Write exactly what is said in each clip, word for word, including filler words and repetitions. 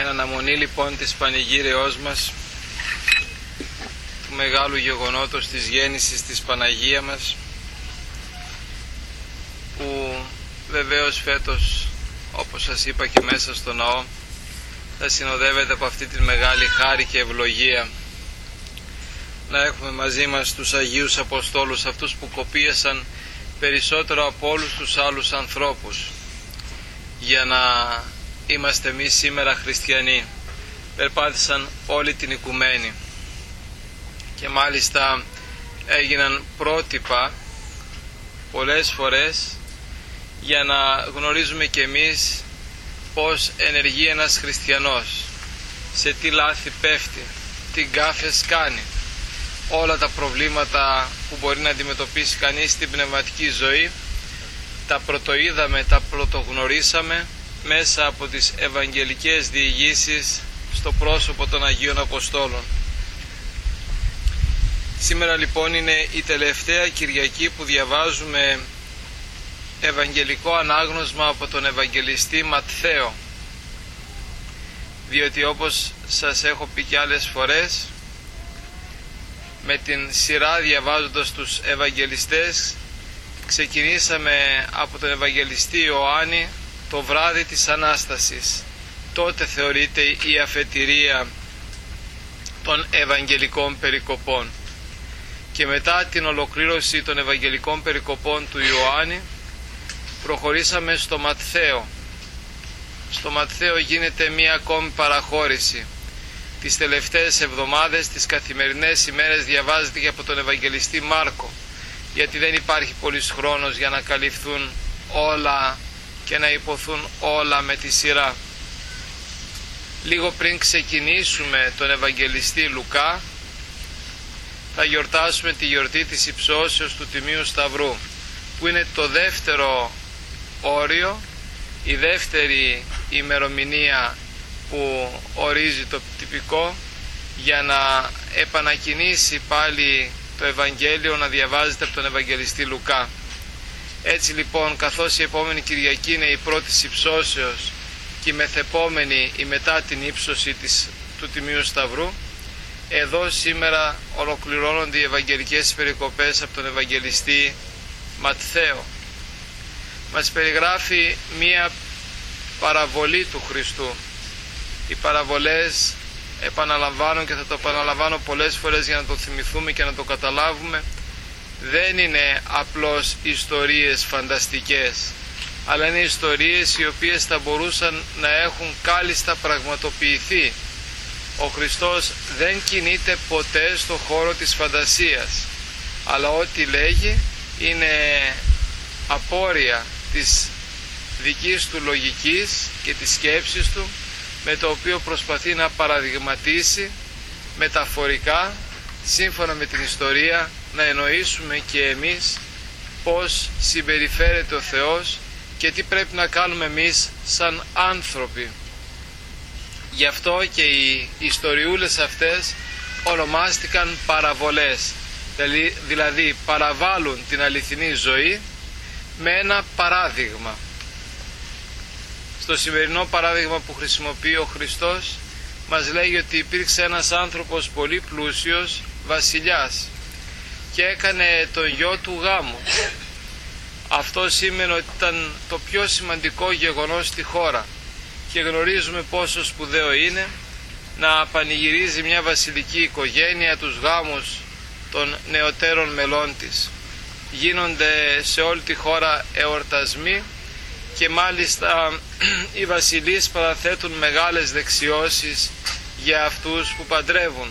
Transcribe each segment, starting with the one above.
Εν αναμονή λοιπόν της πανηγύρεώς μας, του μεγάλου γεγονότος της γέννησης της Παναγία μας, που βεβαίως φέτος, όπως σας είπα και μέσα στο ναό, θα συνοδεύεται από αυτή τη μεγάλη χάρη και ευλογία να έχουμε μαζί μας τους Αγίους Αποστόλους, αυτούς που κοπίασαν περισσότερο από όλους τους άλλους ανθρώπους για να είμαστε εμείς σήμερα χριστιανοί. Περπάτησαν όλη την οικουμένη και μάλιστα έγιναν πρότυπα πολλές φορές για να γνωρίζουμε και εμείς πως ενεργεί ένας χριστιανός, σε τι λάθη πέφτει, τι γκάφες κάνει, όλα τα προβλήματα που μπορεί να αντιμετωπίσει κανείς στην πνευματική ζωή. Τα πρωτοείδαμε, τα πρωτογνωρίσαμε μέσα από τις ευαγγελικές διηγήσεις στο πρόσωπο των Αγίων Αποστόλων. Σήμερα λοιπόν είναι η τελευταία Κυριακή που διαβάζουμε ευαγγελικό ανάγνωσμα από τον Ευαγγελιστή Ματθαίο, διότι όπως σας έχω πει και άλλες φορές, με την σειρά διαβάζοντας τους Ευαγγελιστές ξεκινήσαμε από τον Ευαγγελιστή Ιωάννη το βράδυ της Ανάστασης. Τότε θεωρείται η αφετηρία των Ευαγγελικών περικοπών, και μετά την ολοκλήρωση των Ευαγγελικών περικοπών του Ιωάννη προχωρήσαμε στο Ματθαίο. Στο Ματθαίο γίνεται μία ακόμη παραχώρηση. Τις τελευταίες εβδομάδες, τις καθημερινές ημέρες, διαβάζεται και από τον Ευαγγελιστή Μάρκο, γιατί δεν υπάρχει πολύς χρόνος για να καλυφθούν όλα και να υποθούν όλα με τη σειρά. Λίγο πριν ξεκινήσουμε τον Ευαγγελιστή Λουκά, θα γιορτάσουμε τη γιορτή της υψώσεως του Τιμίου Σταυρού, που είναι το δεύτερο όριο, η δεύτερη ημερομηνία που ορίζει το τυπικό για να επανακινήσει πάλι το Ευαγγέλιο να διαβάζεται από τον Ευαγγελιστή Λουκά. Έτσι λοιπόν, καθώς η επόμενη Κυριακή είναι η πρώτη υψώσεως και η μεθεπόμενη η μετά την ύψωση της, του Τιμίου Σταυρού, εδώ σήμερα ολοκληρώνονται οι Ευαγγελικές περικοπές από τον Ευαγγελιστή Ματθαίο. Μας περιγράφει μία παραβολή του Χριστού. Οι παραβολές επαναλαμβάνω και θα το επαναλαμβάνω πολλές φορές για να το θυμηθούμε και να το καταλάβουμε, δεν είναι απλώς ιστορίες φανταστικές, αλλά είναι ιστορίες οι οποίες θα μπορούσαν να έχουν κάλλιστα πραγματοποιηθεί. Ο Χριστός δεν κινείται ποτέ στο χώρο της φαντασίας, αλλά ό,τι λέγει είναι απόρρια της δικής του λογικής και της σκέψης του, με το οποίο προσπαθεί να παραδειγματίσει μεταφορικά, σύμφωνα με την ιστορία, να εννοήσουμε και εμείς πώς συμπεριφέρεται ο Θεός και τι πρέπει να κάνουμε εμείς σαν άνθρωποι. Γι' αυτό και οι ιστοριούλες αυτές ονομάστηκαν παραβολές, δηλαδή παραβάλλουν την αληθινή ζωή με ένα παράδειγμα. Στο σημερινό παράδειγμα που χρησιμοποιεί ο Χριστός μας λέγει ότι υπήρξε ένας άνθρωπος πολύ πλούσιος, βασιλιάς, και έκανε τον γιο του γάμο. Αυτό σήμαινε ότι ήταν το πιο σημαντικό γεγονός στη χώρα, και γνωρίζουμε πόσο σπουδαίο είναι να πανηγυρίζει μια βασιλική οικογένεια τους γάμους των νεωτέρων μελών της. Γίνονται σε όλη τη χώρα εορτασμοί, και μάλιστα οι βασιλείς παραθέτουν μεγάλες δεξιώσεις για αυτούς που παντρεύουν.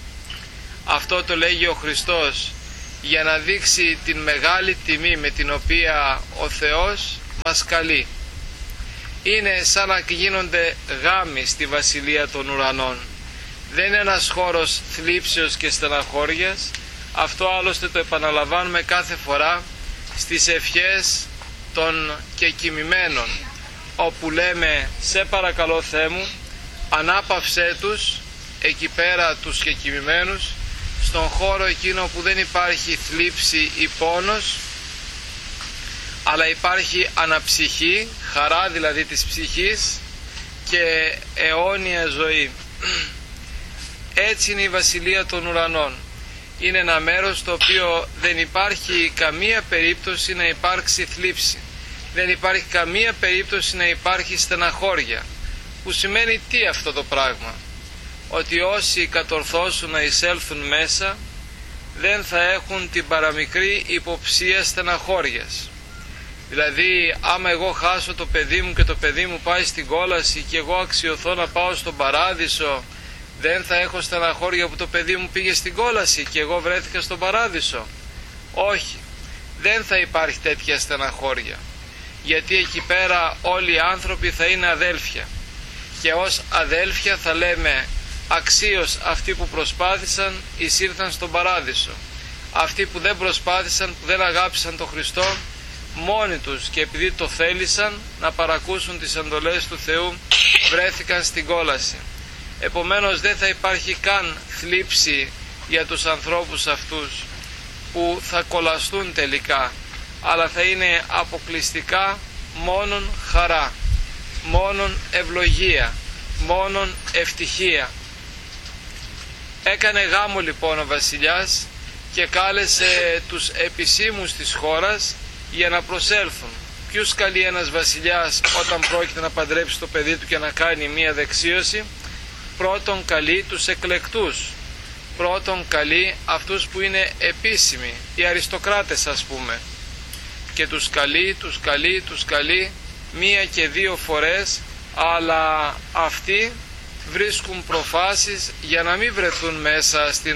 Αυτό το λέγει ο Χριστός για να δείξει την μεγάλη τιμή με την οποία ο Θεός μας καλεί. Είναι σαν να γίνονται γάμοι στη Βασιλεία των Ουρανών. Δεν είναι ένας χώρος θλίψεως και στεναχώριας. Αυτό άλλωστε το επαναλαμβάνουμε κάθε φορά στις ευχές των κεκοιμημένων, όπου λέμε «Σε παρακαλώ Θεέ μου, ανάπαυσέ τους εκεί πέρα τους κεκοιμημένους, στον χώρο εκείνο που δεν υπάρχει θλίψη ή πόνος, αλλά υπάρχει αναψυχή, χαρά δηλαδή της ψυχής, και αιώνια ζωή. Έτσι είναι η Βασιλεία των Ουρανών. Είναι ένα μέρος στο οποίο δεν υπάρχει καμία περίπτωση να υπάρξει θλίψη. Δεν υπάρχει καμία περίπτωση να υπάρχει στεναχώρια. Που σημαίνει τι αυτό το πράγμα? Ότι όσοι κατορθώσουν να εισέλθουν μέσα δεν θα έχουν την παραμικρή υποψία στεναχώριας. Δηλαδή άμα εγώ χάσω το παιδί μου και το παιδί μου πάει στην κόλαση και εγώ αξιωθώ να πάω στον παράδεισο, δεν θα έχω στεναχώρια που το παιδί μου πήγε στην κόλαση και εγώ βρέθηκα στον παράδεισο? Όχι, δεν θα υπάρχει τέτοια στεναχώρια, γιατί εκεί πέρα όλοι οι άνθρωποι θα είναι αδέλφια και ως αδέλφια θα λέμε αξίως αυτοί που προσπάθησαν εισήλθαν στον παράδεισο. Αυτοί που δεν προσπάθησαν, που δεν αγάπησαν τον Χριστό, μόνοι τους και επειδή το θέλησαν να παρακούσουν τις εντολές του Θεού, βρέθηκαν στην κόλαση. Επομένως δεν θα υπάρχει καν θλίψη για τους ανθρώπους αυτούς που θα κολλαστούν τελικά, αλλά θα είναι αποκλειστικά μόνον χαρά, μόνον ευλογία, μόνον ευτυχία. Έκανε γάμο λοιπόν ο βασιλιάς και κάλεσε τους επισήμους της χώρας για να προσέλθουν. Ποιους καλεί ένας βασιλιάς όταν πρόκειται να παντρέψει το παιδί του και να κάνει μία δεξίωση? Πρώτον καλεί τους εκλεκτούς, πρώτον καλεί αυτούς που είναι επίσημοι, οι αριστοκράτες ας πούμε, και τους καλεί, τους καλεί, τους καλεί μία και δύο φορές, αλλά αυτοί βρίσκουν προφάσεις για να μην βρεθούν μέσα στην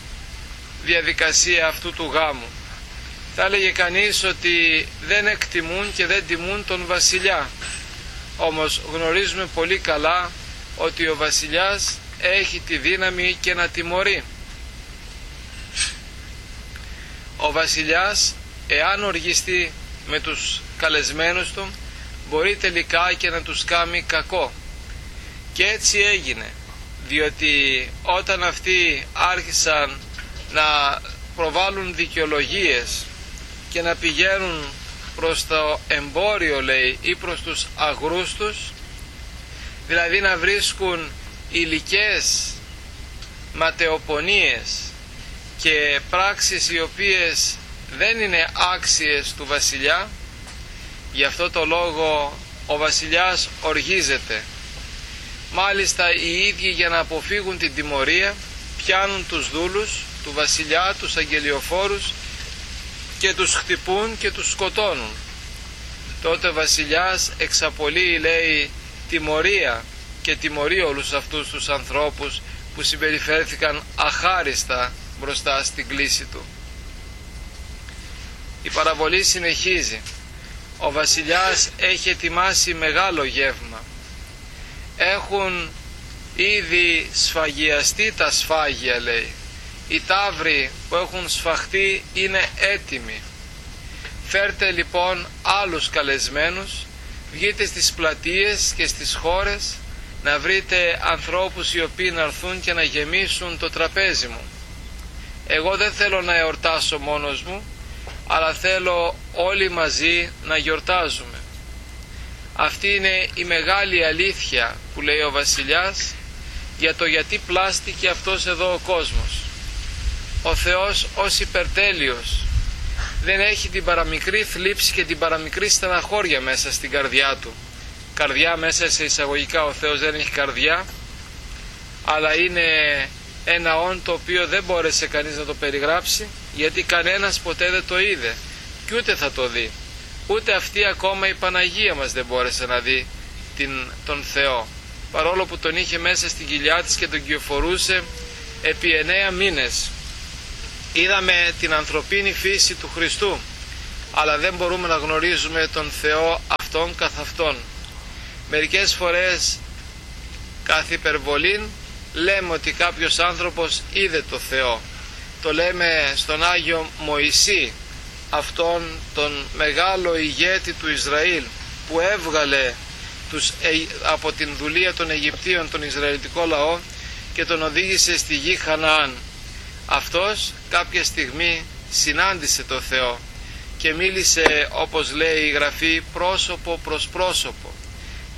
διαδικασία αυτού του γάμου. Θα έλεγε κανείς ότι δεν εκτιμούν και δεν τιμούν τον βασιλιά. Όμως γνωρίζουμε πολύ καλά ότι ο βασιλιάς έχει τη δύναμη και να τιμωρεί. Ο βασιλιάς, εάν οργιστεί με τους καλεσμένους του, μπορεί τελικά και να τους κάνει κακό. Και έτσι έγινε, διότι όταν αυτοί άρχισαν να προβάλλουν δικαιολογίες και να πηγαίνουν προς το εμπόριο, λέει, ή προς τους αγρούς τους, δηλαδή να βρίσκουν υλικές ματαιοπονίες και πράξεις οι οποίες δεν είναι άξιες του βασιλιά, γι' αυτό το λόγο ο βασιλιάς οργίζεται. Μάλιστα οι ίδιοι για να αποφύγουν την τιμωρία πιάνουν τους δούλους του βασιλιά, τους αγγελιοφόρους, και τους χτυπούν και τους σκοτώνουν. Τότε ο βασιλιάς εξαπολύει, λέει, τιμωρία και τιμωρεί όλους αυτούς τους ανθρώπους που συμπεριφέρθηκαν αχάριστα μπροστά στην κλήση του. Η παραβολή συνεχίζει. Ο βασιλιάς έχει ετοιμάσει μεγάλο γεύμα. Έχουν ήδη σφαγιαστεί τα σφάγια, λέει. Οι ταύροι που έχουν σφαχτεί είναι έτοιμοι. Φέρτε λοιπόν άλλους καλεσμένους, βγείτε στις πλατείες και στις χώρες να βρείτε ανθρώπους οι οποίοι να έρθουν και να γεμίσουν το τραπέζι μου. Εγώ δεν θέλω να εορτάσω μόνος μου, αλλά θέλω όλοι μαζί να γιορτάζουμε. Αυτή είναι η μεγάλη αλήθεια που λέει ο βασιλιάς για το γιατί πλάστηκε αυτός εδώ ο κόσμος. Ο Θεός ως υπερτέλειος δεν έχει την παραμικρή θλίψη και την παραμικρή στεναχώρια μέσα στην καρδιά του. Καρδιά μέσα σε εισαγωγικά, ο Θεός δεν έχει καρδιά, αλλά είναι ένα όν το οποίο δεν μπόρεσε κανείς να το περιγράψει, γιατί κανένας ποτέ δεν το είδε και ούτε θα το δει. Ούτε αυτή ακόμα η Παναγία μας δεν μπόρεσε να δει την, τον Θεό, παρόλο που τον είχε μέσα στην κοιλιά της και τον κυοφορούσε επί εννέα μήνες. Είδαμε την ανθρωπίνη φύση του Χριστού, αλλά δεν μπορούμε να γνωρίζουμε τον Θεό αυτόν καθ' αυτόν. Μερικές φορές καθ' υπερβολήν λέμε ότι κάποιος άνθρωπος είδε το Θεό. Το λέμε στον Άγιο Μωυσή, αυτόν τον μεγάλο ηγέτη του Ισραήλ που έβγαλε τους, από την δουλεία των Αιγυπτίων τον Ισραηλιτικό λαό και τον οδήγησε στη γη Χαναάν. Αυτός κάποια στιγμή συνάντησε το Θεό και μίλησε, όπως λέει η Γραφή, πρόσωπο προς πρόσωπο,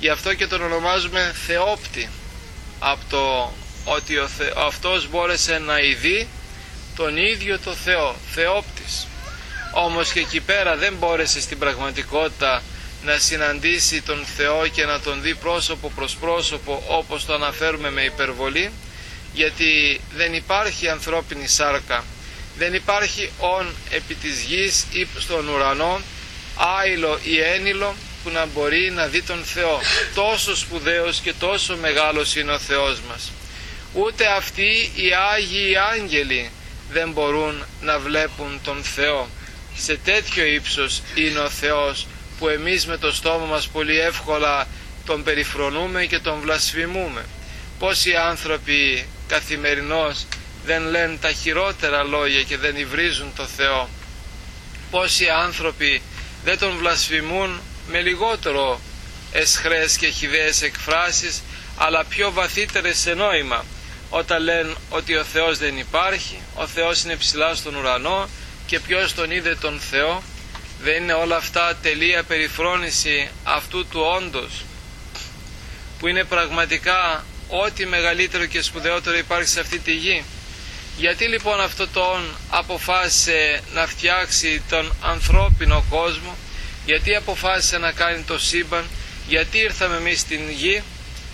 Γι' αυτό και τον ονομάζουμε θεόπτη, από το ότι ο Θε... αυτός μπόρεσε να ειδεί τον ίδιο το Θεό, θεόπτης. Όμως και εκεί πέρα δεν μπόρεσε στην πραγματικότητα να συναντήσει τον Θεό και να τον δει πρόσωπο προς πρόσωπο, όπως το αναφέρουμε με υπερβολή, γιατί δεν υπάρχει ανθρώπινη σάρκα, δεν υπάρχει όν επί της γης ή στον ουρανό άειλο ή ένιλο που να μπορεί να δει τον Θεό. Τόσο σπουδαίος και τόσο μεγάλος είναι ο Θεός μας. Ούτε αυτοί οι Άγιοι Άγγελοι δεν μπορούν να βλέπουν τον Θεό. Σε τέτοιο ύψος είναι ο Θεός που εμείς με το στόμα μας πολύ εύκολα τον περιφρονούμε και τον βλασφημούμε. Πόσοι άνθρωποι καθημερινώς δεν λένε τα χειρότερα λόγια και δεν υβρίζουν το Θεό. Πόσοι άνθρωποι δεν τον βλασφημούν με λιγότερο εσχρές και χυδαίες εκφράσεις, αλλά πιο βαθύτερες σε νόημα, όταν λένε ότι ο Θεός δεν υπάρχει, ο Θεός είναι ψηλά στον ουρανό και ποιος τον είδε τον Θεό. Δεν είναι όλα αυτά τελεία περιφρόνηση αυτού του όντως, που είναι πραγματικά ό,τι μεγαλύτερο και σπουδαιότερο υπάρχει σε αυτή τη γη? Γιατί λοιπόν αυτό το όν αποφάσισε να φτιάξει τον ανθρώπινο κόσμο? Γιατί αποφάσισε να κάνει το σύμπαν? Γιατί ήρθαμε εμείς στην γη?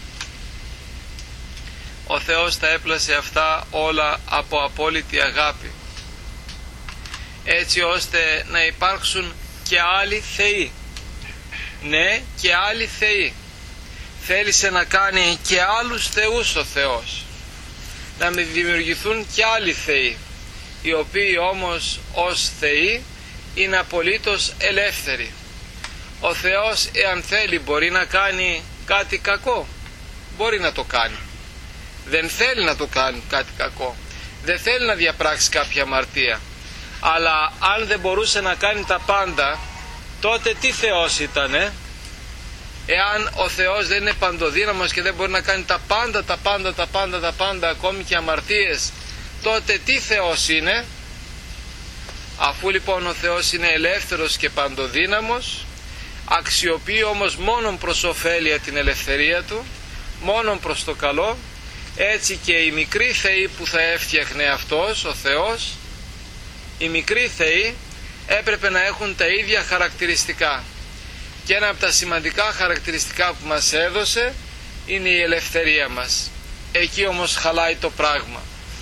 Ο Θεός τα έπλασε αυτά όλα από απόλυτη αγάπη, έτσι ώστε να υπάρξουν και άλλοι θεοί. Ναι, και άλλοι θεοί. Θέλησε να κάνει και άλλους θεούς ο Θεός, να μην δημιουργηθούν και άλλοι θεοί, οι οποίοι όμως ως θεοί είναι απολύτως ελεύθεροι. Ο Θεός, εάν θέλει, μπορεί να κάνει κάτι κακό, μπορεί να το κάνει. Δεν θέλει να το κάνει κάτι κακό, δεν θέλει να διαπράξει κάποια αμαρτία, αλλά αν δεν μπορούσε να κάνει τα πάντα, τότε τι Θεός ήτανε? Εάν ο Θεός δεν είναι παντοδύναμος και δεν μπορεί να κάνει τα πάντα, τα πάντα, τα πάντα, τα πάντα, ακόμη και αμαρτίες, τότε τι Θεός είναι? Αφού λοιπόν ο Θεός είναι ελεύθερος και παντοδύναμος, αξιοποιεί όμως μόνον προς ωφέλεια την ελευθερία του, μόνον προς το καλό, έτσι και οι μικροί θεοί που θα έφτιαχνε αυτός ο Θεός, οι μικροί θεοί έπρεπε να έχουν τα ίδια χαρακτηριστικά. Και ένα από τα σημαντικά χαρακτηριστικά που μας έδωσε είναι η ελευθερία μας. Εκεί όμως χαλάει το πράγμα,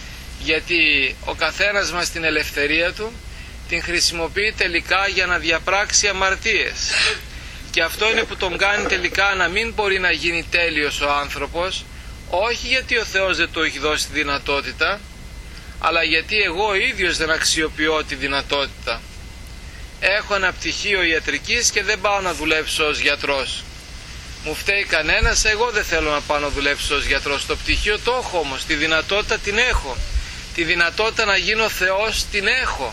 γιατί ο καθένας μας την ελευθερία του την χρησιμοποιεί τελικά για να διαπράξει αμαρτίες, και αυτό είναι που τον κάνει τελικά να μην μπορεί να γίνει τέλειος ο άνθρωπος, όχι γιατί ο Θεός δεν του έχει δώσει τη δυνατότητα, αλλά γιατί εγώ ο ίδιος δεν αξιοποιώ τη δυνατότητα. Έχω ένα πτυχίο ιατρικής και δεν πάω να δουλέψω ως γιατρός. Μου φταίει κανένας? Εγώ δεν θέλω να πάω να δουλέψω ως γιατρός. Το πτυχίο το έχω όμως, τη δυνατότητα την έχω. Τη δυνατότητα να γίνω Θεός την έχω.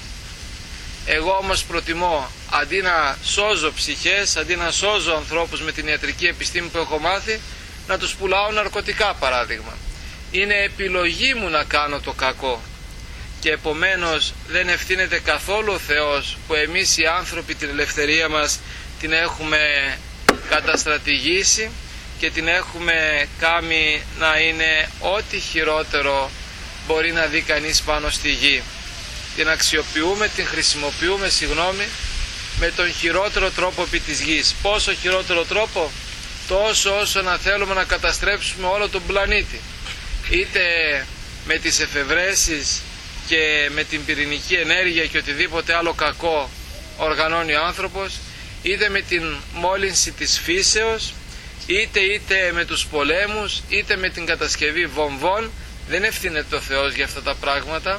Εγώ όμως προτιμώ, αντί να σώζω ψυχές, αντί να σώζω ανθρώπους με την ιατρική επιστήμη που έχω μάθει, να τους πουλάω ναρκωτικά, παράδειγμα. Είναι επιλογή μου να κάνω το κακό, και επομένως δεν ευθύνεται καθόλου ο Θεός που εμείς οι άνθρωποι την ελευθερία μας την έχουμε καταστρατηγήσει και την έχουμε κάνει να είναι ό,τι χειρότερο μπορεί να δει κανείς πάνω στη γη. Την αξιοποιούμε, την χρησιμοποιούμε, συγγνώμη, με τον χειρότερο τρόπο επί της γης. Πόσο χειρότερο τρόπο? Τόσο όσο να θέλουμε να καταστρέψουμε όλο τον πλανήτη, είτε με τις εφευρέσεις και με την πυρηνική ενέργεια και οτιδήποτε άλλο κακό οργανώνει ο άνθρωπος, είτε με την μόλυνση της φύσεως, είτε είτε με τους πολέμους, είτε με την κατασκευή βομβών. Δεν ευθύνεται ο Θεός για αυτά τα πράγματα.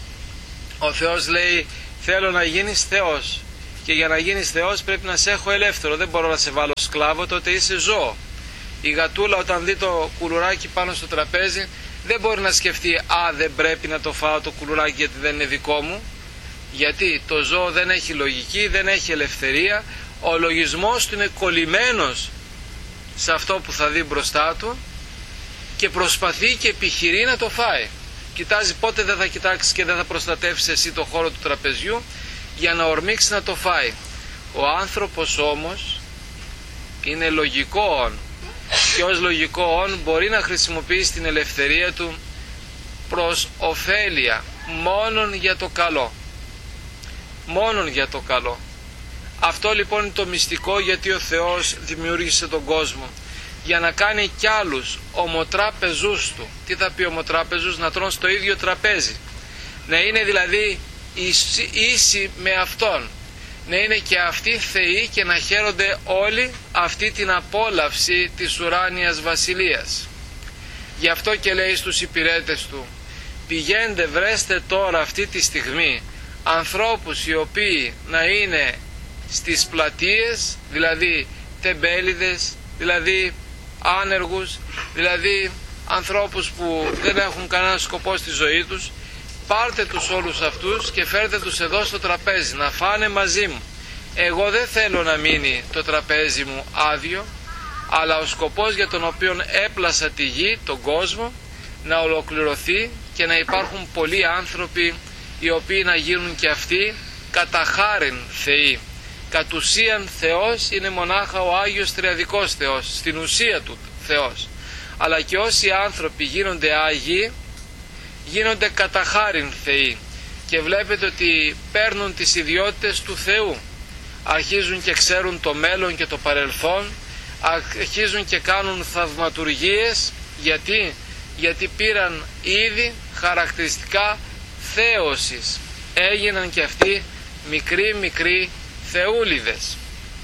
Ο Θεός λέει, θέλω να γίνεις Θεός, και για να γίνεις Θεός πρέπει να σε έχω ελεύθερο. Δεν μπορώ να σε βάλω σκλάβο, τότε είσαι ζώο. Η γατούλα όταν δει το κουλουράκι πάνω στο τραπέζι δεν μπορεί να σκεφτεί, α, δεν πρέπει να το φάω το κουλουράκι γιατί δεν είναι δικό μου. Γιατί το ζώο δεν έχει λογική, δεν έχει ελευθερία. Ο λογισμός του είναι κολλημένος σε αυτό που θα δει μπροστά του και προσπαθεί και επιχειρεί να το φάει. Κοιτάζει πότε δεν θα κοιτάξει και δεν θα προστατεύσει εσύ το χώρο του τραπεζιού για να ορμήξει να το φάει. Ο άνθρωπος όμως είναι λογικό και ως λογικό όν μπορεί να χρησιμοποιήσει την ελευθερία του προς ωφέλεια, μόνον για το καλό. Μόνον για το καλό. Αυτό λοιπόν είναι το μυστικό, γιατί ο Θεός δημιούργησε τον κόσμο για να κάνει κι άλλους ομοτράπεζους του. Τι θα πει ομοτράπεζους? Να τρώνε στο ίδιο τραπέζι, να είναι δηλαδή ίσοι, ίσοι με Αυτόν, να είναι και αυτοί θεοί και να χαίρονται όλοι αυτή την απόλαυση της ουράνιας βασιλείας. Γι' αυτό και λέει στους υπηρέτες του: πηγαίνετε βρέστε τώρα αυτή τη στιγμή ανθρώπους οι οποίοι να είναι στις πλατείες, δηλαδή τεμπέληδες, δηλαδή άνεργους, δηλαδή ανθρώπους που δεν έχουν κανένα σκοπό στη ζωή τους. Πάρτε τους όλους αυτούς και φέρτε τους εδώ στο τραπέζι να φάνε μαζί μου. Εγώ δεν θέλω να μείνει το τραπέζι μου άδειο, αλλά ο σκοπός για τον οποίο έπλασα τη γη, τον κόσμο, να ολοκληρωθεί και να υπάρχουν πολλοί άνθρωποι οι οποίοι να γίνουν και αυτοί κατά χάριν θεοί. Κατ' ουσίαν Θεός είναι μονάχα ο Άγιος Τριαδικός Θεός, στην ουσία του Θεός. Αλλά και όσοι άνθρωποι γίνονται Άγιοι, γίνονται κατά χάριν θεοί, και βλέπετε ότι παίρνουν τις ιδιότητες του Θεού. Αρχίζουν και ξέρουν το μέλλον και το παρελθόν, αρχίζουν και κάνουν θαυματουργίες. Γιατί? Γιατί πήραν ήδη χαρακτηριστικά θέωσης. Έγιναν και αυτοί μικροί μικροί θεούλιδες.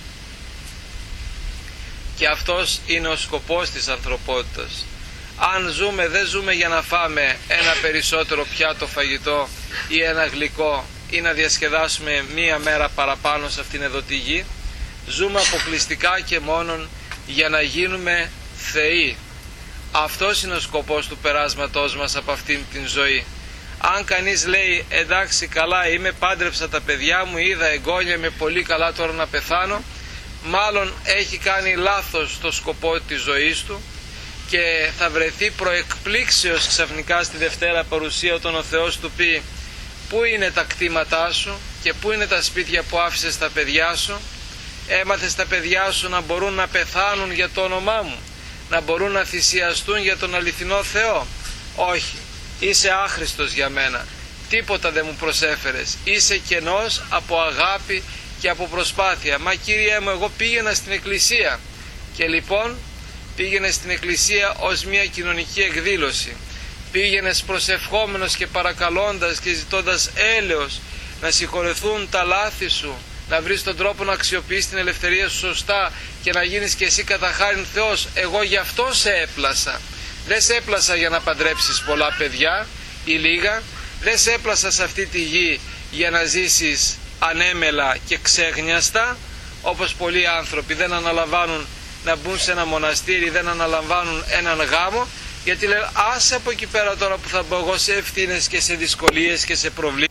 Και αυτός είναι ο σκοπός της ανθρωπότητας. Αν ζούμε, δεν ζούμε για να φάμε ένα περισσότερο πιάτο φαγητό ή ένα γλυκό ή να διασκεδάσουμε μία μέρα παραπάνω σε αυτήν εδώ τη γη. Ζούμε αποκλειστικά και μόνον για να γίνουμε θεοί. Αυτός είναι ο σκοπός του περάσματός μας από αυτήν την ζωή. Αν κανείς λέει εντάξει καλά είμαι, πάντρεψα τα παιδιά μου, είδα εγγόνια, είμαι πολύ καλά τώρα να πεθάνω, μάλλον έχει κάνει λάθος το σκοπό της ζωής του και θα βρεθεί προεκπλήξεως ξαφνικά στη Δευτέρα Παρουσία, όταν ο Θεός του πει πού είναι τα κτήματά σου και πού είναι τα σπίτια που άφησες τα παιδιά σου? Έμαθες τα παιδιά σου να μπορούν να πεθάνουν για το όνομά μου, να μπορούν να θυσιαστούν για τον αληθινό Θεό? Όχι, είσαι άχρηστος για μένα, τίποτα δεν μου προσέφερες, είσαι κενός από αγάπη και από προσπάθεια. Μα Κύριε μου, εγώ πήγαινα στην εκκλησία. Και λοιπόν πήγαινε στην εκκλησία ως μια κοινωνική εκδήλωση, πήγαινες προσευχόμενος και παρακαλώντας και ζητώντας έλεος να συγχωρεθούν τα λάθη σου, να βρεις τον τρόπο να αξιοποιήσεις την ελευθερία σου σωστά και να γίνεις και εσύ κατά χάριν Θεός. Εγώ γι' αυτό σε έπλασα. Δεν σε έπλασα για να παντρέψεις πολλά παιδιά ή λίγα, δεν σε έπλασα σε αυτή τη γη για να ζήσεις ανέμελα και ξέγνιαστα, όπως πολλοί άνθρωποι δεν αναλαμβάνουν να μπουν σε ένα μοναστήρι, δεν αναλαμβάνουν έναν γάμο, γιατί λένε άσε από εκεί πέρα τώρα που θα μπω εγώ σε ευθύνες και σε δυσκολίες και σε προβλήματα.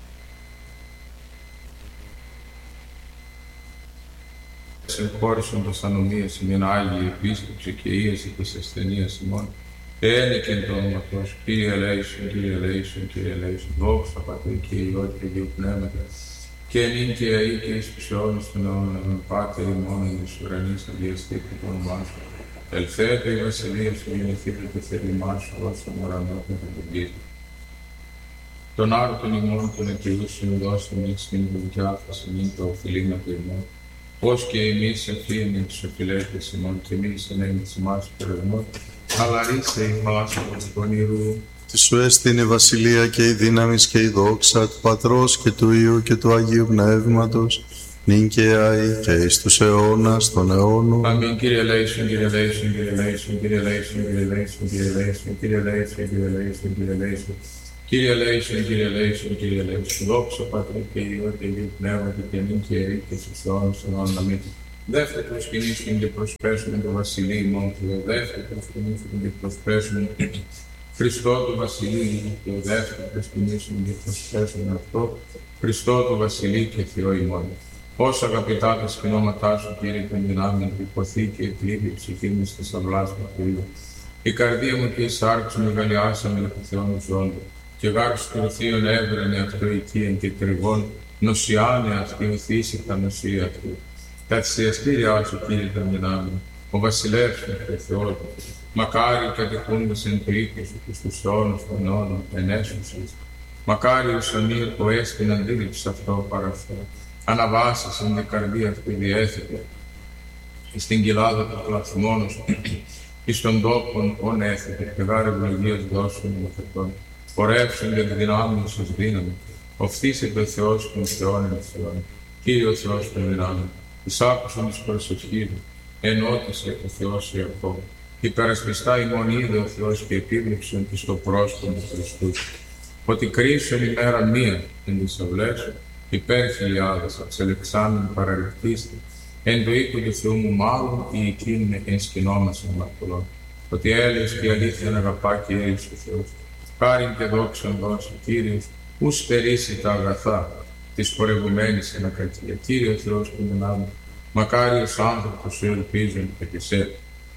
Εγχώρησον τας ανομίας ημίν Άγιοι Επίσκεψη και ίεση της ασθενείας ημών, ένικεν το όνομα Θεός, Κύριε ελέησον, Κύριε ελέησον, Κύριε ελέησον, δόξα Πατρί και Υιό και Αγίου Πνεύματος, και νυν και αεί και εις τους αιώνας των αιώνων, με Πάτερ ημών εν της ουρανής αγιαστήκη το όνομά σου. Ελθέτω η βασιλεία σου, γεννηθείτε το θέλημά σου, ως τον ουρανό και τον γη. Τον άρτον ημών των εκκλήσεων δώσον εις την βοηθιάφαση μην το οφειλήματο ημών, ως και εμείς ευθύνοι τους οφειλέτες ημών και εμείς ενέμεις ημάς περαιμών, αλλά ρίστε ημάς από του πονηρού. Τη σου έστεινε η βασιλεία και η δύναμη και η δόξα του Πατρός και του Υιού και του Αγίου Πνεύματος, νυν και αεί και εις τους αιώνας των αιώνων. Αμήν. Κύριε ελέησον, Κύριε ελέησον, Κύριε ελέησον, Κύριε ελέησον, Κύριε ελέησον, Κύριε ελέησον, Κύριε ελέησον, Κύριε ελέησον, Κύριε ελέησον, Κύριε ελέησον, Κύριε ελέησον, Κύριε ελέησον, δόξα Πατρί και Υιό και Αγίου Πνεύματος και νυν και αεί και στους αιώνας των αιώνων. Αμήν. Δεύτερο προσκυνήσουν και προσπέσουν το βασιλείο ημών του, δεύτερο προσκυνήσουν και προσπέσουν Χριστό του Βασιλείου και ο δεύτερο προσκυνήσουν και προσπέσουν αυτό, Χριστό του Βασιλείου και Θεό ημών. Όσο αγαπητά τα σκηνώματά σου, Κύριε, των δυνάμεων, υποθεί και εκλείπει ψυχή μου στις αυλάς μου, Κύριε. Η καρδία μου και η σάρξη μου μεγαλιάσαμε από Θεόν ζώντο, και γάρους του Θείων έβρενε αυτό οικίαν και τριγών, νοσιάνε αυτή, οθήσει τα νοσία του. Τα θυσιαστήριά σου, Κύριε, των δυνάμεων, ο βασιλεύς των Θεών, μακάρι κατοικούντας εν το οίκο σου και στους αιώνας των αιώνων ενέσουσες. Μακάρι ο Σαμίρ ο έστειν αντίληψης αυτό παραυτό, αναβάσεις εν την καρδία αυτή διέθετε, εις την κοιλάδα του πλαθμόνος, εις των τόπων ον έθετε, και γάρε ευλογίας δώσουν μαθητών, πορεύσουν και δυνάμουν σας δύναμη, οφθήσετε ο Θεός των Θεών εν Θεών, Κύριο Θεός των δυνάμεων, εις άκουσον της προσευχής μου, ενώτησε ο Θεός Ιακώβ, υπερασπιστά ημών είδε ο Θεός και επίβλεψον εις το πρόσωπο του Χριστού, ότι κρίσον ημέρα μία εν τις αυλές, υπέρ χιλιάδες εξελεξάμεν παραληφθήστε, εν το οίκο του Θεού μου μάλλον η εκείνη εν σκηνόμασαν μαρτωλών, ότι έλεος και αλήθεια αγαπά Κύριος ο Θεός, χάριν και δόξαν δώσει Κύριος, ου στερήσει τα αγαθά της πορευουμένης εν ακρατία. Κύριε Θεός του δυνάμει, μακάριος άνθρωπος σου ελπίζουν και σε.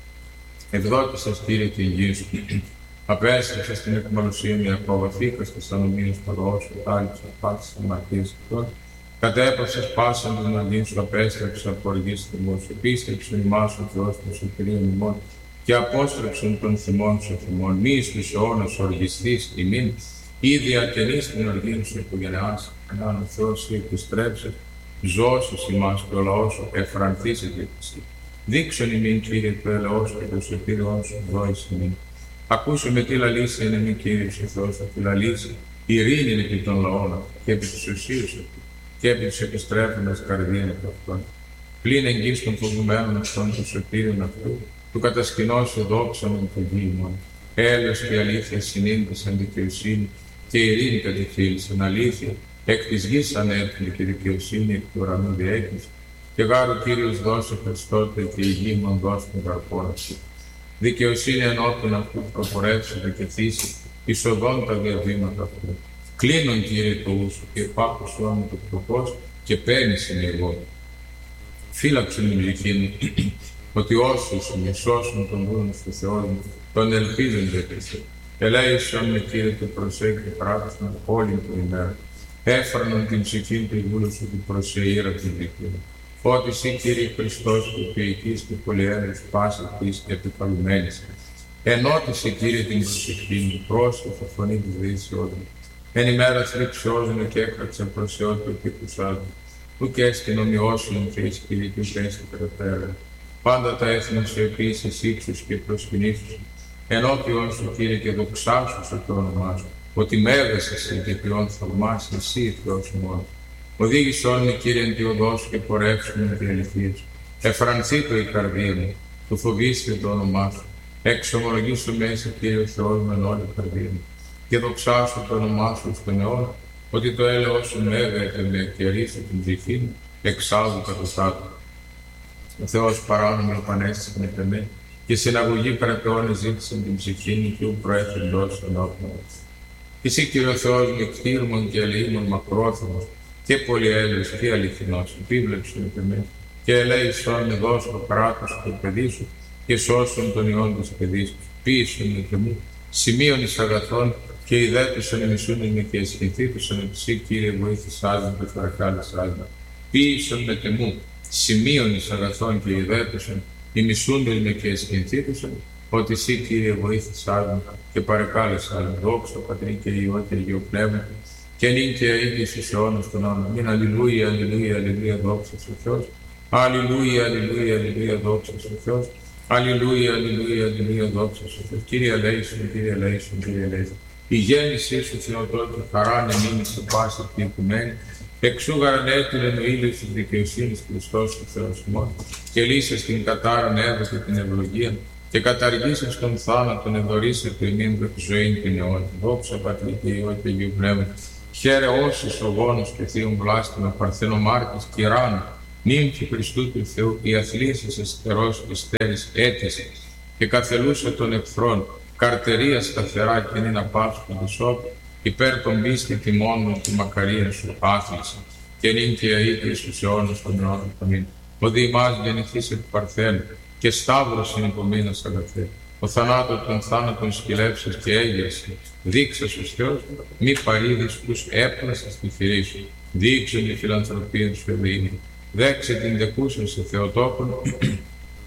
Ευδόκησας Κύριε την γη σου, απέστρεψες την εκμαλωσία Ιακώβ, αφήκαστες τα νομίους παρός, κατάληψα πάσης αμαρτίας αυτών, κατέπαυσες πάσαν τον αγγίν σου, απέστρεψες από οργής θυμός, επίστρεψον ημάς ο Θεός των σωτηρίων ημών, και απόστρεψον των θυμών σου θυμών, μη εις τους αιώνας οργιστής ημίν, ήδη ατενείς την οργήν σου οικογενειάς, αν ο Θεός σου επιστρέψε, ζώσους ημάς και ο λαός σου εφρανθήσεται εσύ. Δείξον ημίν Κύριε του ελαιός και το σωτήριόν σου δώης ημίν. Ακούσου με τι λαλήσει είναι μη Κύριος ο Θεός σου, τη λαλήσει ειρήνη είναι επί των λαών και επί της ουσίας σου και επί της επιστρέφοντας καρδίαν από αυτόν. Πλην εγγύς των φοβουμένων αυτών του σωτήριον αυτού, του κατασκηνώσει δόξαν εν το γη ημών. Έλεος και αλήθεια συνήντησαν δικαιοσύνη και ειρήνη κατεφύλησαν αλήθεια, εκ της γης ανέτειλε και δικαιοσύνη εκ του ουρανού διέκυψε, και γάρου Κύριος δώσε Χριστότε και η γη ημών δώσει τον καρπόνα σου. Δικαιοσύνη ενώπιον αυτού προπορεύσεται και θύσει, εις οδόν τα διαβήματα αυτού. Κλείνον Κύριε το ου σου και επάκουσον μου το προπός και πένησιν εγώ. Φύλαξον την ψυχή μου, ότι όσους με σώσουν τον δούνο στο Θεό μου, τον ελπίζονται επίσης. Ελέησον με Κύριε το προσέκτη πράξουν όλη την ημέρα. Έφρανον την ψυχή του βούλου σου την προσεήρα την δική μου. Ότι εσύ Κύριε Χριστός του ποιητής και πολυέρης πάσης της επικαλουμένης. Ενώτησε Κύριε την προσευχή μου, πρόσφατα φωνή της δύσεώς μου. Εν ημέρα θρύψεώς μου και έκραξε προς Θεό του επίκουσάς μου. Ουκ έστειν ομοιώσουν και εις Κύριε και ουκ έστειν περαιτέρω. Πάντα τα έθνη σου επίσης ύψους και προσκυνήσους. Ενώπιον σου Κύριε και δοξάσου σε το όνομά σου. Ότι μέγας εσύ και ποιον θαυμάς εσύ Θεός μόνο. Οδήγησόν με Κύριε εν τη οδό σου και πορεύσουν με την αληθεία σου. Εφρανθεί το η καρδία μου, του φοβήστε το όνομά σου. Εξομολογήσου μέσα Κύριε Θεός με όλη η καρδία μου. Και δοξάσου το όνομά σου στον αιώνα, ότι το έλεος σου μέγεται με και ρίσε την ψυχή μου, εξάλλου κατοστάτου. Ο Θεός παράνομο επανέστησε με τεμέ, και συναγωγή περαπαιώνε ζήτησε την ψυχή μου και ου προέθεντος ενώπιον. Εσύ Κύριε ο Θεός με κτήρμον και ελεήμον μακρόθυμος και πολυέλεος και αληθινός, επίβλεψε με τεμέ, και ελέησον με δώσω το κράτος του παιδί σου και σώσον τον ιόν της παιδής σου. Ποίησον με τεμού, σημείων εις αγαθών και ιδέτουσον εμισούν με και εσχυνθήτουσον εσύ Κύριε βοήθησάς με και παρακάλεσάς με. Ποίησον με τεμού, σημείων εις αγαθών και ιδέτουσον ημισούντον με και εσχυνθήτουσον, ότι εσύ Κύριε βοήθησάς με και παρακάλεσάς με. Δόξα Πατρί και Υιό και Αγίο Πνεύμα, και νυν και αίγης εις αιώνας των αιώνων. Μην αλληλούια, αλληλούια, αλληλούια, δόξα στο Θεός. Αλληλούια, αλληλούια, αλληλούια, δόξα στο Θεός. Αλληλούια, αλληλούια, αλληλούια, δόξα στο Θεός. Κύριε ελέησον, Κύριε ελέησον, Κύριε ελέησον. Η γέννησή σου Θεοτόκη χαρά να μείνει σε πάση την οικουμένη. Εξού γαρανέτειλεν ο ήλιος της δικαιοσύνης Χριστός του Θεός ημών, και λύσες την κατάραν έδωκε την ευλογία, και καταργήσες τον θάνατον εδωρήσε του ημίν τη ζωή την αιώνη. Δόξα Πατρί και Υιό και Αγίου Πνεύμα. Χαίρε όσους ο γόνος και θείον βλάστημα, παρθενομάρτης κυράνου, νύμφη Χριστού του Θεού, η αθλήσης εστερός εστέρης αίτηση, και καθελούσε των εχθρών, καρτερία σταθερά και νυν απάσχον τη σώπη, υπέρ των πίστη τιμών τη μακαρία σου άθλησε, και νυν και αίτης στους αιώνας των αιώνων αμήν. Ο δι' ημάς γεννηθείς επί Παρθένου, και σταύρος είναι υπομείνας αγαθέ. Ο θανάτων των θάνατων σκυλεύσες και έγερσε, δείξε στους Θεός, μη παρήδεις τους έπλασες στη θηρή σου. Δείξε τη φιλανθρωπία σου ελεήνη. Δέξε την δεκούσαν σε Θεοτόκον,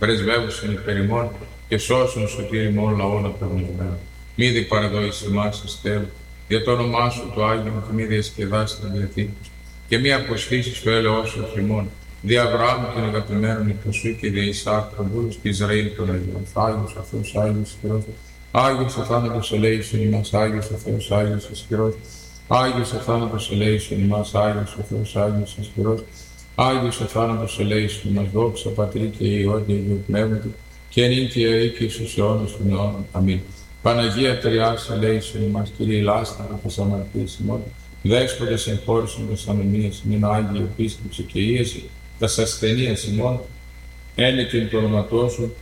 πρεσβεύουσιν υπέρ ημών και σώσουν σωτήρ ημών λαών απεγνωσμένων. Μη δι παραδόηση μας εις Θεού, για το όνομά σου το Άγιον και μη διασκεδάσει τα διαθήκη και μη αποστήσεις το έλεος σου ημών. Δι' Αβραάμ των αγαπημένων υπό σου και δι' Ισαάκ των βούλους και Ισραήλ των Αγίων. Άγιος ο Θεός, Άγιος ισχυρός, Άγιος ο θάνατος ελέησον ημάς, Άγιος ο Θεός, Άγιος ισχυρός, Άγιος ο θάνατος ελέησον ημάς, Άγιος ο Θεός, Άγιος ισχυρός, Άγιος ο θάνατος ελέησον ημάς, δόξα Πατρί και Υιό και Υιού Πνεύματι, και νυν και αεί και εις αιώνας των αιώνων. Αμήν. Παναγία Τριάς ελέησον ημάς, Κύριε λάστιχα τας αμαρτίας ημών, δέσποτες εγχώρισον τας ανομίας ημών, Άγιοι επίσκεψη και ίεση τας ασθενείας ημών, ένεκεν το όνοματό σου.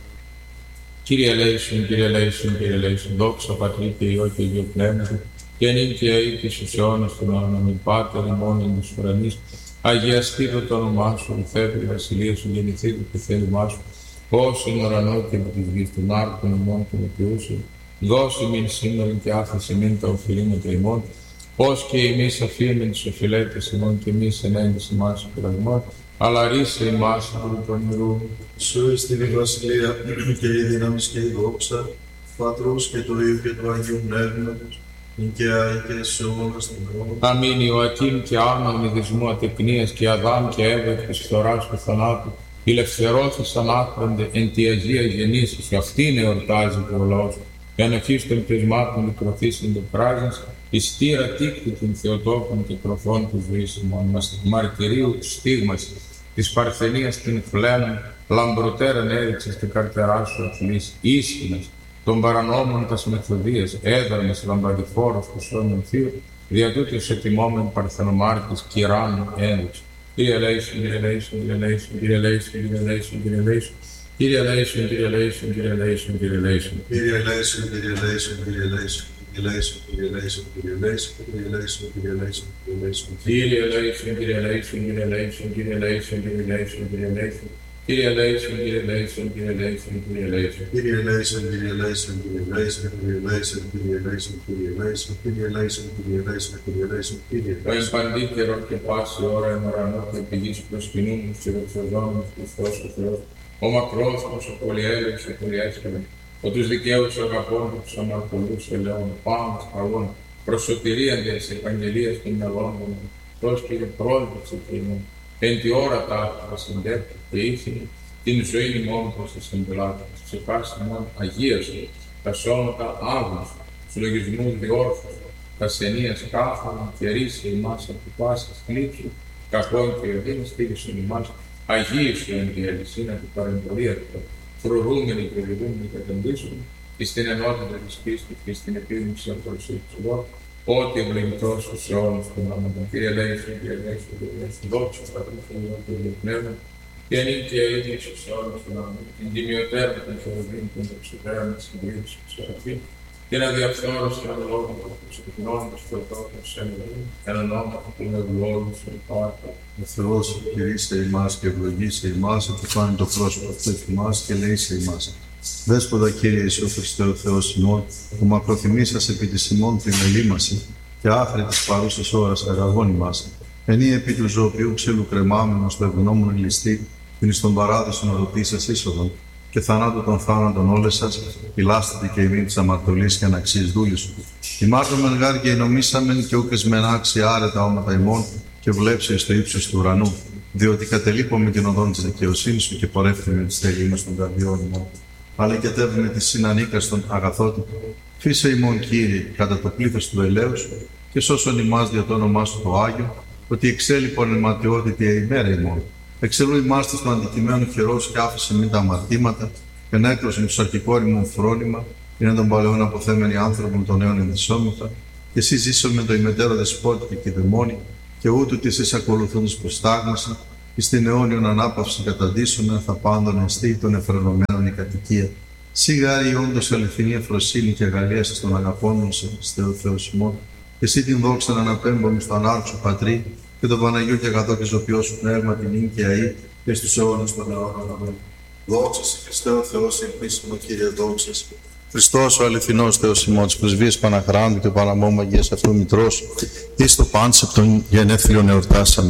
Κύριε ελέησον, Κύριε ελέησον, Κύριε ελέησον, δόξα Πατρί και Υιό και Υιού Πνεύματι, και νυν και αεί και εις αιώνας των αιώνων. Αμήν. Πάτερ ημών εν της ουρανής, αγιαστήτω το όνομά σου, ελθέτω η βασιλεία σου, γεννηθήτω το θέλημά σου, ως εν ουρανό και από της γης των άρκων ημών και μετιούσιν. Δώσει μην σήμερα και άφησε μην τα οφειλήματα ημών, ως και εμείς αφήμεν τις οφειλέτες ημών και εμείς ενέντες ημάς πειρασμών, αλλά ρίσε ημάς από τον νερού. Σου εστιν η βασιλεία και η δύναμη και η δόξα, Πατρός και του Υιού και του Αγίου Πνεύματος, νυν και αεί και εις αιώνας των αιώνων. Αμήν. Ιωακήμ και Άννα νηδισμού ατεκνίας και Αδάμ και Εύα εκ της φθοράς του θανάτου, ηλευθερώθησαν άκρονται εν τη Αγία γεννήσης σου, αυτήν εορτάζει ο λαός. Ενοχής των πτυσμάτων λυτρωθήσιν το κράζας, εις τύρα τίκτη την Θεοτόκων και τροφών της ζωής ημών, μας μαρτυρίου στίγμας της παρθενίας την φλένων, λαμπροτέραν έριξες την καρτερά σου αθλής, ίσχυνας, των παρανόμων τας μεθοδίας, έδρανες λαμπαδιφόρος του σώμων θείου, δια τούτης ετοιμόμεν παρθενομάρτης κυράνου ένδειξη. Κύριε ελέησον, Κύριε ελέησον, Κύριε ελέησον, Κύριε ελέησον, Κύριε ελέησον, Κύριε ελέησον. Κύριε ελέησον, Κύριε ελέησον, Κύριε ελέησον, Κύριε ελέησον. Κύριε ελέησον, Κύριε ελέησον, Κύριε ελέησον, Κύριε ελέησον, Κύριε ελέησον, Κύριε ελέησον, Κύριε ελέησον, Κύριε ελέησον, Κύριε ελέησον. Κύριε ελέησον, Κύριε ελέησον, Κύριε ελέησον, Κύριε ελέησον, Κύριε ελέησον, Κύριε ελέησον. Κύριε ελέησον, Κύριε ελέησον, Κύριε ελέησον, Κύριε ελέησον. Κύριε ελέησον, Κύριε ελέησον, Κύριε ελέησον, Κύριε ελέησον, Κύριε ελέησον, Κύριε ελέησον, Κύριε ελέησον, Κύριε ελέησον, Κύριε ελέησον, Κύριε Το εμπαντή καιρό και πάση ώρα εν ουρανό και πηγής προσκυνούμενος και δοξαζόμενος Χριστός ο Θεός, ο μακρόθυμος, ο πολυέλεος, ο πολυέσκευος, ο τους δικαίους αγαπών και τους αμαρτωλούς ελαιών, πάνω καλών, προς σωτηρίαν της επαγγελίας των μελών μου, πρόσκυρε πρόσβαση εκείνων, εν τη ώρα τα άτομα συντέπτει και ήθινε την ζωή ημών προς τις εμπελάτες, ψυχάς ημών αγίασε, τα σώματα άγνωστα, τους λογισμούς διόρθωστα, τα σενίας κάθανα και ρίσε ημάς από πάσης κλίψου, κακόν και οδύνης στήγησον ημάς, αγίησου εν τη ελισίνα του παρεμπορία του, φρουρούμενοι και διδούμενοι καταντήσουν, εις την ενότητα της πίστης και στην επίδειξη αυτοσύν του Λόγου, ότι ευλογητός στους αιώνας των άμετων. Κύριε ελέησον, Κύριε ελέησον, Κύριε ελέησον, δόξα Πατρί και Υιό και Υιού Πνεύματος, και νυν και αεί στους αιώνας των άμετων, την τιμιωτέρα των χερουβίμ, την δοξωτέρα της συντήρησης του Σεραφείμ, την αδιαφθόρωση των λόγων του εκνώνοντας του Θεοτόκου σε ελεήμ, εν ονόματι του ευλόγου του Πάτρου. Ο Θεός κηρύσσε ημάς και ευλογήσε ημάς, επιφάνει το πρόσωπο αυτό εκ ημάς και λέησε ημάς. Δέσποτα Κύριε Ιησού Χριστέ ο Θεός ημών, που μακροθυμήσας επί της ημών την ελίμαση και άχρη της παρούσας ώρας αγαγών ημάς, ενή επί του ζωοποιού ξύλου κρεμάμενος το ευγνώμων ληστή, την εις τον παράδεισον οδοτήσας είσοδον, και θανάτου των θάνατων όλες σας, πυλάστητε και ημί της αμαρτωλής και αναξής δούλης σου. Ημάρτωμεν γάρ και ενομήσαμεν και ούκες μεν άξια άρετα όματα ημών, και βλέψε στο ύψος του ουρανού, διότι κατελείπουμε την οδόν της δικαιοσύνης σου και πορεύθημε τις θελήμες των καρδιών ημών. Αλλά και τεύουμε τη συνανίκαστον αγαθότητα. Φύσε ημών Κύριε κατά το πλήθος του ελέους και σώσον ημάς δια το όνομά σου το Άγιο, ότι εξέλιπον εν ματαιότητη ημέρα ημών. Εξελού ημάς της των αντικειμένων χειρός και άφησε μην τα αμαρτήματα, και νέκρωσεν τους αρχικόρημων φρόνημα, είναι των παλαιών αποθέμενοι άνθρωπων των νέων ενδυσόμεθα, και εσύ ζήσον με το ημετέρω δεσπότη και δαιμόνι, και ούτου της εις ακολουθούντας προστάγμαση, εις την αιώνιον ανάπαυση καταντήσωμεν θα πάντων εστί των εφρενωμένων η κατοικία. Σιγάρι όντως αληθινή ευφροσύνη και αγαλία σας των αγαπώνων σε Θεό Θεός ημών, και εσύ την δόξα να αναπέμπουμε στον ανάρξο Πατρί, και τον Παναγιώ και αγαθό και ζωπιό σου πνεύμα την νυν και αεί, και στους αιώνας των αιώνων. Αμήν. Δόξα σε Χριστέ ο Θεός ελπίσιμο Κύριε, δόξα σε. Χριστός ο αληθινός Θεός ημών, της πρεσβείας Παναχράντου και Παναμόμου Αγίας αυτού Μητρός, εις το πάνσεπτον γενέθλιον εορτάσαμεν.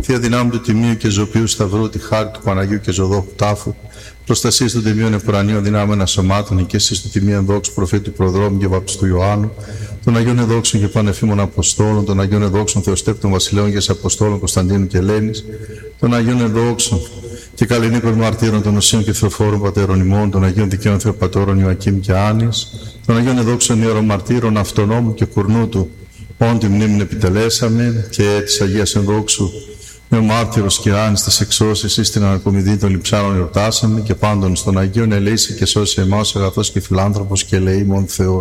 Θεία δυνάμει του Τιμίου και Ζωπίου Σταυρού, τη χάρη του Παναγίου και Ζωδόχου Τάφου, προστασία των Τιμίων Επουρανίων δυνάμεων σωμάτων, και εσείς του Τιμίου Ενδόξου Προφήτου Προδρόμου και Βαπτιστού Ιωάννου, των Αγίων Εδόξων και Πανεφήμων Αποστόλων, των Αγίων Εδόξων Θεοστέπτων Βασιλέων και Αποστόλων Κωνσταντίνου και Ελένης, των Αγίων Εδόξων και Καλλινίκων Μαρτύρων των Οσίων και Θεοφόρων Πατέρων ημών, των Αγίων Δικαίων Θεοπατώρων Ιωακήμ και Άνης, των Αγίων Εδόξων Ιερομαρτύρων Αυτονόμου και Κουρνούτου, όν τη μνήμην επιτελέσαμε, και της Αγίας Ενδόξου με ο μάρτυρος και Άνης της εξώσης εις την ανακομιδή των λειψάνων εορτάσαμε, και πάντων στον Αγίον ελέησε και σώσει εμάς αγαθός και φιλάνθρωπος και ελεήμων Θεός.